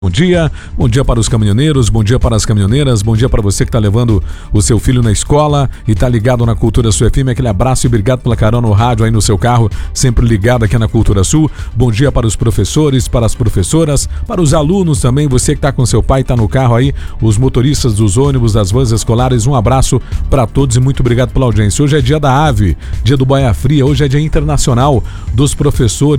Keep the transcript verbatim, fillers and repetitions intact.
Bom dia, bom dia para os caminhoneiros, bom dia para as caminhoneiras, bom dia para você que está levando o seu filho na escola e está ligado na Cultura Sul F M, aquele abraço e obrigado pela carona no rádio aí no seu carro, sempre ligado aqui na Cultura Sul. Bom dia para os professores, para as professoras, para os alunos também, você que está com seu pai, está no carro aí, os motoristas dos ônibus, das vans escolares, um abraço para todos e muito obrigado pela audiência. Hoje é dia da AVE, dia do Boia Fria, hoje é dia internacional dos professores.